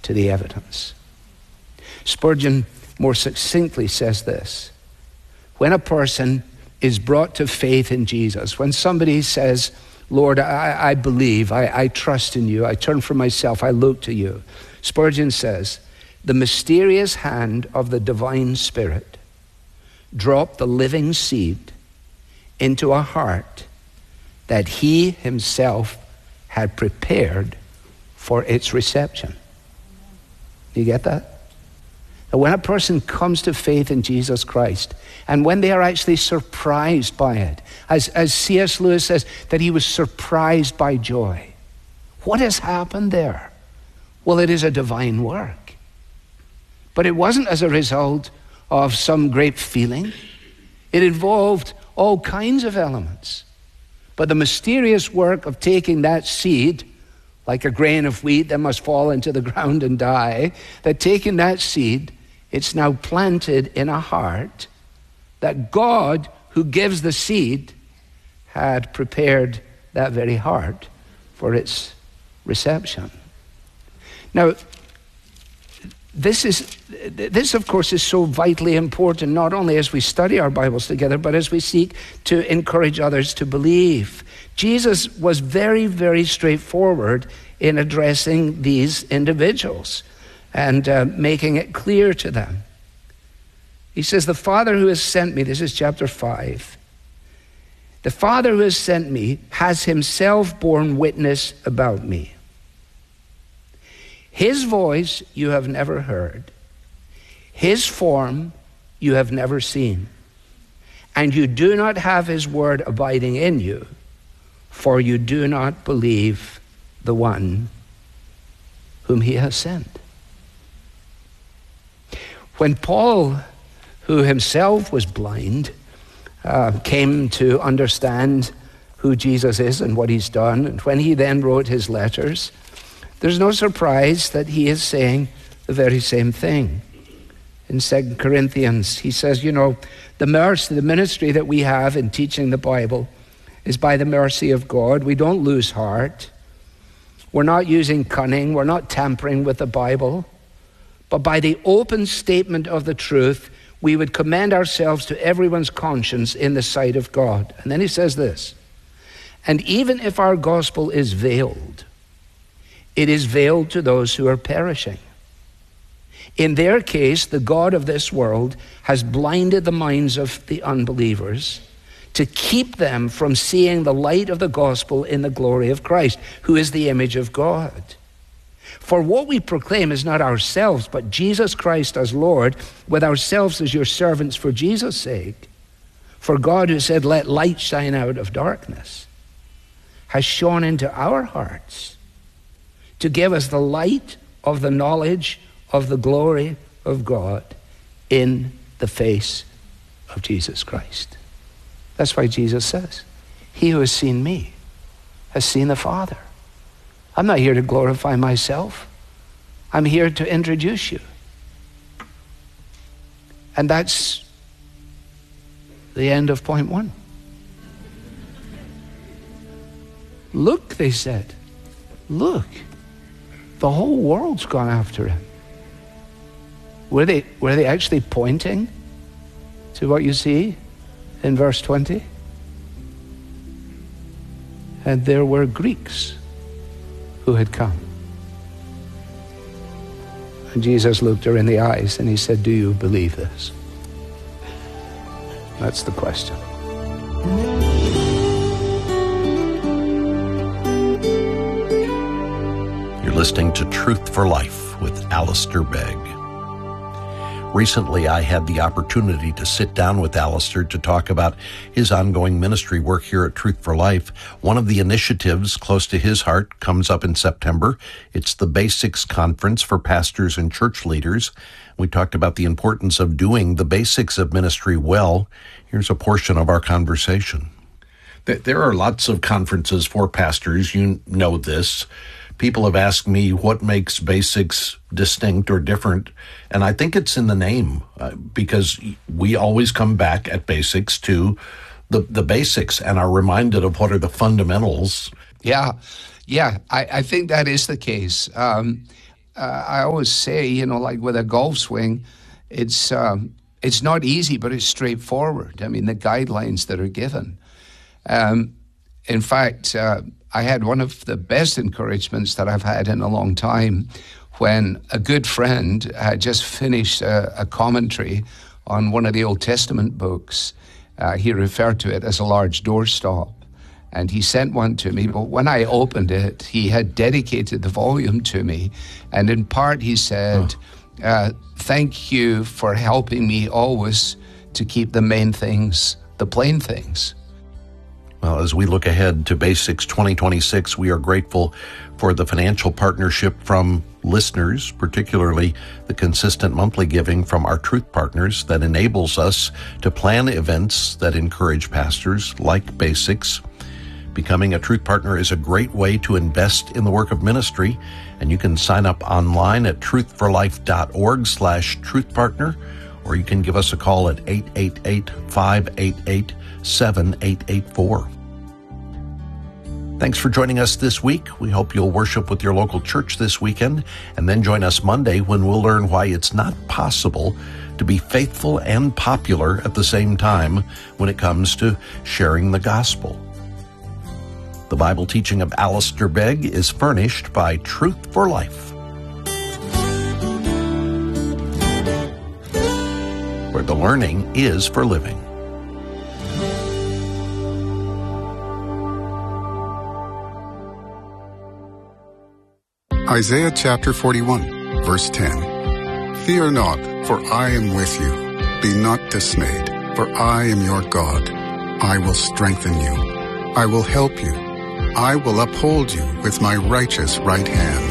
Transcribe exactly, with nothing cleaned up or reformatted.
to the evidence. Spurgeon more succinctly says this: when a person is brought to faith in Jesus, when somebody says, Lord, I, I believe, I, I trust in you, I turn from myself, I look to you, Spurgeon says, the mysterious hand of the divine Spirit dropped the living seed into a heart that he himself had prepared for its reception. Do you get that? And when a person comes to faith in Jesus Christ, and when they are actually surprised by it, as, as C S Lewis says, that he was surprised by joy. What has happened there? Well, it is a divine work. But it wasn't as a result of some great feeling. It involved all kinds of elements. But the mysterious work of taking that seed, like a grain of wheat that must fall into the ground and die, that taking that seed, it's now planted in a heart that God, who gives the seed, had prepared that very heart for its reception. Now, this is, this of course is so vitally important, not only as we study our Bibles together, but as we seek to encourage others to believe. Jesus was very, very straightforward in addressing these individuals and uh, making it clear to them. He says, the Father who has sent me, this is chapter five, the Father who has sent me has himself borne witness about me. His voice you have never heard. His form you have never seen. And you do not have his word abiding in you, for you do not believe the one whom he has sent. When Paul, who himself was blind, uh, came to understand who Jesus is and what he's done, and when he then wrote his letters, there's no surprise that he is saying the very same thing. In Second Corinthians, he says, you know, the mercy, the ministry that we have in teaching the Bible is by the mercy of God. We don't lose heart. We're not using cunning. We're not tampering with the Bible. But by the open statement of the truth, we would commend ourselves to everyone's conscience in the sight of God. And then he says this, and even if our gospel is veiled, it is veiled to those who are perishing. In their case, the God of this world has blinded the minds of the unbelievers to keep them from seeing the light of the gospel in the glory of Christ, who is the image of God. For what we proclaim is not ourselves, but Jesus Christ as Lord, with ourselves as your servants for Jesus' sake. For God, who said, let light shine out of darkness, has shone into our hearts to give us the light of the knowledge of the glory of God in the face of Jesus Christ. That's why Jesus says, he who has seen me has seen the Father. I'm not here to glorify myself. I'm here to introduce you. And that's the end of point one. Look, they said, look, the whole world's gone after him. Were they, were they actually pointing to what you see in verse twenty? And there were Greeks who had come. And Jesus looked her in the eyes and he said, do you believe this? That's the question. You're listening to Truth for Life with Alistair Begg. Recently, I had the opportunity to sit down with Alistair to talk about his ongoing ministry work here at Truth for Life. One of the initiatives close to his heart comes up in September. It's the Basics Conference for pastors and church leaders. We talked about the importance of doing the basics of ministry well. Here's a portion of our conversation. There are lots of conferences for pastors. You know this. People have asked me what makes Basics distinct or different, and I think it's in the name, uh, because we always come back at Basics to the, the basics and are reminded of what are the fundamentals. Yeah, yeah, I, I think that is the case. Um, uh, I always say, you know, like with a golf swing, it's um, it's not easy, but it's straightforward. I mean, the guidelines that are given. Um, in fact, uh, I had one of the best encouragements that I've had in a long time when a good friend had just finished a, a commentary on one of the Old Testament books. Uh, he referred to it as a large doorstop. And he sent one to me, but when I opened it, he had dedicated the volume to me. And in part, he said, oh. uh, thank you for helping me always to keep the main things, the plain things. Well, as we look ahead to Basics twenty twenty-six, we are grateful for the financial partnership from listeners, particularly the consistent monthly giving from our Truth Partners that enables us to plan events that encourage pastors like Basics. Becoming a Truth Partner is a great way to invest in the work of ministry, and you can sign up online at truthforlife.org slash truthpartner, or you can give us a call at eight eight eight, five eight eight, seven eight eight four. Thanks for joining us this week. We hope you'll worship with your local church this weekend, and then join us Monday when we'll learn why it's not possible to be faithful and popular at the same time when it comes to sharing the gospel. The Bible teaching of Alistair Begg is furnished by Truth for Life, where the learning is for living. Isaiah chapter forty-one, verse ten. Fear not, for I am with you. Be not dismayed, for I am your God. I will strengthen you. I will help you. I will uphold you with my righteous right hand.